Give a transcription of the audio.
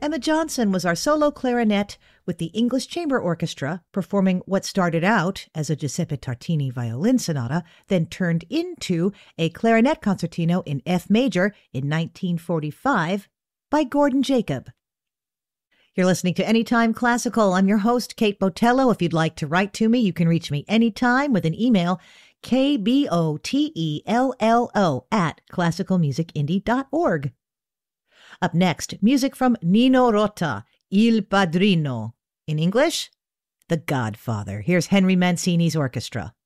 Emma Johnson was our solo clarinet with the English Chamber Orchestra performing what started out as a Giuseppe Tartini violin sonata, then turned into a clarinet concertino in F major in 1945 by Gordon Jacob. You're listening to Anytime Classical. I'm your host, Kate Botello. If you'd like to write to me, you can reach me anytime with an email, kbotello@classicalmusicindie.org. Up next, music from Nino Rota, Il Padrino. In English, The Godfather. Here's Henry Mancini's orchestra.